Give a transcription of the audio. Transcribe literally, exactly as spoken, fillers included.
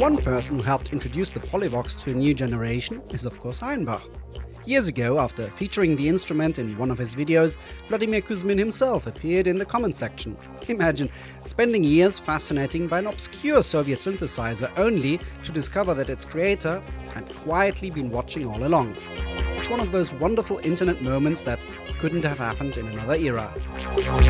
One person who helped introduce the Polyvox to a new generation is of course Hainbach. Years ago, after featuring the instrument in one of his videos, Vladimir Kuzmin himself appeared in the comment section. Imagine spending years fascinating by an obscure Soviet synthesizer only to discover that its creator had quietly been watching all along. It's one of those wonderful internet moments that couldn't have happened in another era.